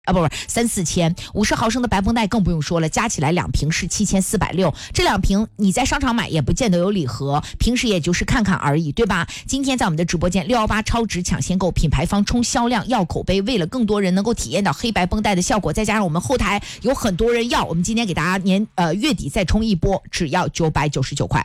啊，不3、4千，50毫升的白绷带更不用说了，加起来2瓶是7460，这2瓶你在商场买也不见得有礼盒，平时也就是看看而已，对吧？今天在我们的直播间618超值抢先购，品牌方冲销量要口碑，为了更多人能够体验到黑白绷带的效果，再加上我们后台有很多人要，我们今天给大家月底再冲一波，只要999块。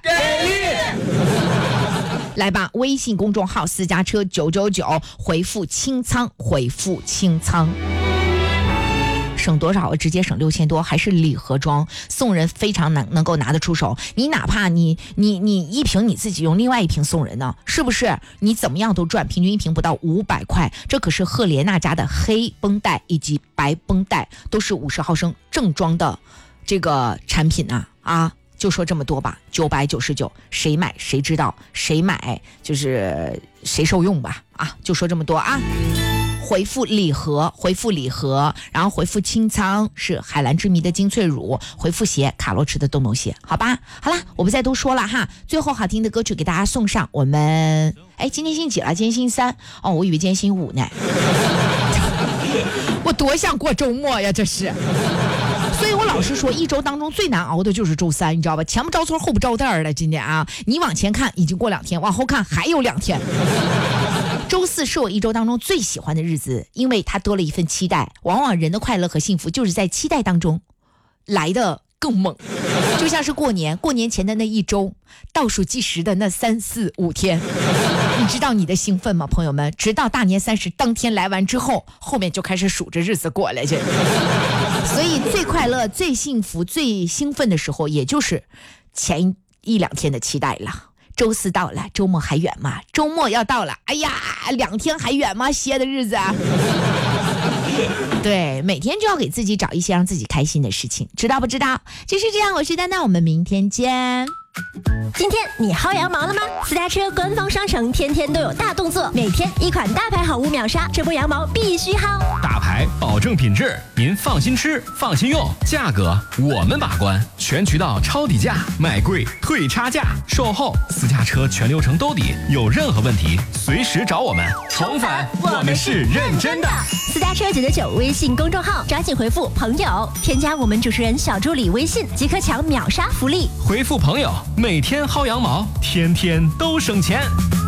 来吧，微信公众号私家车999，回复清仓，回复清仓。省多少？直接省6000多，还是礼盒装，送人非常能够拿得出手。你哪怕你一瓶你自己用，另外一瓶送人呢，是不是？你怎么样都赚，平均一瓶不到500块。这可是赫莲娜家的黑绷带以及白绷带，都是50毫升正装的这个产品啊！就说这么多吧，999，谁买谁知道，谁买就是谁受用吧就说这么多啊。回复礼盒，然后回复清仓是海蓝之谜的精粹乳，回复鞋卡洛驰的豆农鞋，好吧？好啦，我不再多说了哈。最后好听的歌曲给大家送上，我们今天星期几了？今天星期3哦，我以为今天星期5呢。我多想过周末呀，这是。所以我老是说，一周当中最难熬的就是周3，你知道吧？前不着村后不着店了，今天你往前看已经过2天，往后看还有2天。周4是我一周当中最喜欢的日子，因为它多了一份期待。往往人的快乐和幸福就是在期待当中来的更猛，就像是过年前的那一周，倒数计时的那3、4、5天，你知道你的兴奋吗，朋友们？直到大年30当天来完之后，后面就开始数着日子过来去。所以最快乐、最幸福、最兴奋的时候，也就是前1、2天的期待了。周4到了，周末还远吗？周末要到了，哎呀，2天还远吗？歇的日子对，每天就要给自己找一些让自己开心的事情，知道不知道？就是这样，我是丹丹，我们明天见。 今天你薅羊毛了吗？私家车官方商城天天都有大动作，每天一款大牌好物秒杀，这波羊毛必须薅。 大牌保证品质，您放心吃，放心用，价格我们把关，全渠道抄底价，买贵退差价，售后私家车全流程兜底，有任何问题随时找我们。重返，我们是认真的。 私家车999微信公众号，抓紧回复朋友，添加我们主持人小助理微信即可抢秒杀福利。 回复朋友，每天薅羊毛，天天都省钱。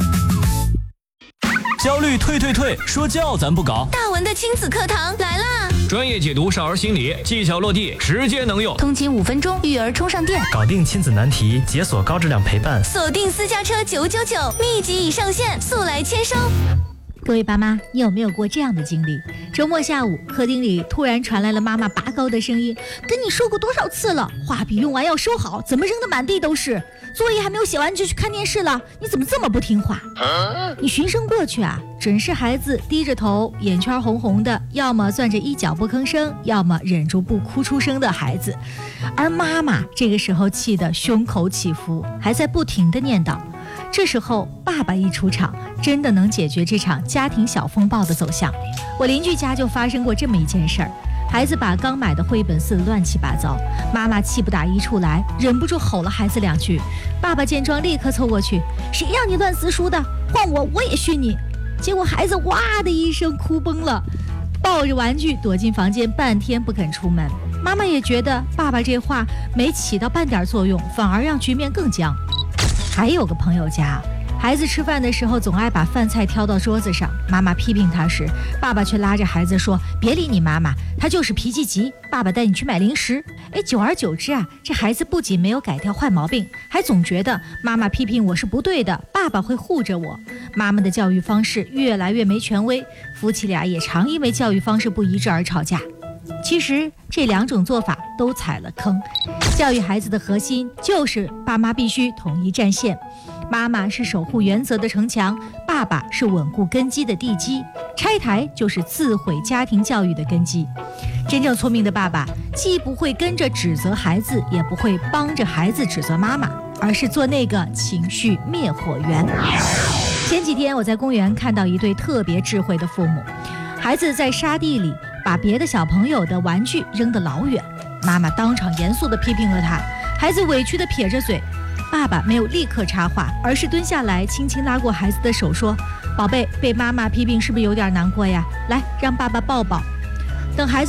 焦虑退，说教咱不搞。 大文的亲子课堂来啦！ 专业解读少儿心理，技巧落地，直接能用。 通勤5分钟，育儿充上电， 搞定亲子难题，解锁高质量陪伴。 锁定私家车999，密集已上线，速来签收。 各位爸妈，你有没有过这样的经历？周末下午，客厅里突然传来了妈妈拔高的声音：“跟你说过多少次了，画笔用完要收好，怎么扔得满地都是？作业还没有写完就去看电视了，你怎么这么不听话？”你循声过去准是孩子低着头，眼圈红红的，要么攥着衣角不吭声，要么忍住不哭出声的孩子。而妈妈这个时候气得胸口起伏，还在不停地念叨。这时候爸爸一出场，真的能解决这场家庭小风暴的走向。我邻居家就发生过这么一件事儿，孩子把刚买的绘本撕得乱七八糟，妈妈气不打一处来，忍不住吼了孩子2句。爸爸见状立刻凑过去：“谁让你乱撕书的？换我也训你！”结果孩子哇的一声哭崩了，抱着玩具躲进房间半天不肯出门。妈妈也觉得爸爸这话没起到半点作用，反而让局面更僵。还有个朋友家，孩子吃饭的时候总爱把饭菜挑到桌子上，妈妈批评他时，爸爸却拉着孩子说：“别理你妈妈，她就是脾气急，爸爸带你去买零食。”久而久之这孩子不仅没有改掉坏毛病，还总觉得妈妈批评我是不对的，爸爸会护着我。妈妈的教育方式越来越没权威，夫妻俩也常因为教育方式不一致而吵架。其实这2种做法都踩了坑。教育孩子的核心就是爸妈必须统一战线，妈妈是守护原则的城墙，爸爸是稳固根基的地基，拆台就是自毁家庭教育的根基。真正聪明的爸爸既不会跟着指责孩子，也不会帮着孩子指责妈妈，而是做那个情绪灭火源。前几天我在公园看到一对特别智慧的父母，孩子在沙地里把别的小朋友的玩具扔得老远，妈妈当场严肃地批评了他，孩子委屈地撇着嘴。爸爸没有立刻插话，而是蹲下来轻轻拉过孩子的手说：“宝贝，被妈妈批评是不是有点难过呀？来，让爸爸抱抱。” 等孩子